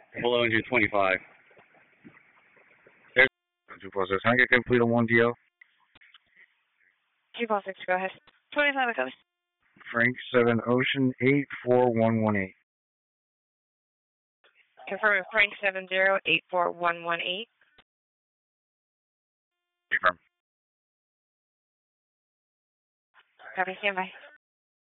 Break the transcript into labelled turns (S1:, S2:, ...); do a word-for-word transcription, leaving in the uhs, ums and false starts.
S1: Below engine twenty-five. There's
S2: two four six, can I get complete on one D L?
S3: two four six, go ahead. twenty-five, go.
S2: Frank seven Ocean eight four one one eight.
S3: Confirm Frank seven zero eight four one one eight.
S2: Confirm.
S3: Copy, stand by.